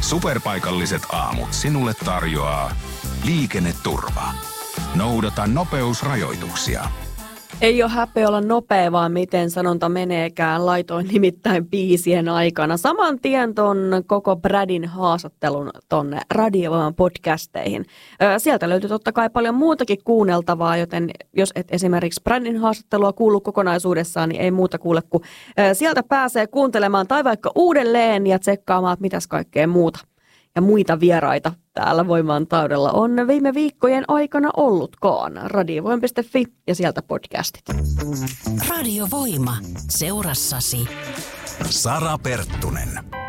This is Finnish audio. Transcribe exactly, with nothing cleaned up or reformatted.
Superpaikalliset aamut sinulle tarjoaa liikenneturva. Noudata nopeusrajoituksia. Ei ole häpeä olla nopea, vaan miten sanonta meneekään. Laitoin nimittäin biisien aikana saman tien ton koko Bradin haastattelun tonne Radiovoiman podcasteihin. Sieltä löytyy totta kai paljon muutakin kuunneltavaa, joten jos et esimerkiksi Bradin haastattelua kuullut kokonaisuudessaan, niin ei muuta kuule, kun sieltä pääsee kuuntelemaan tai vaikka uudelleen ja tsekkaamaan, että mitäs kaikkea muuta. Ja muita vieraita täällä Voimaan taudella on viime viikkojen aikana ollutkaan. radiovoima piste fi ja sieltä podcastit. Radiovoima. Seurassasi Sara Perttunen.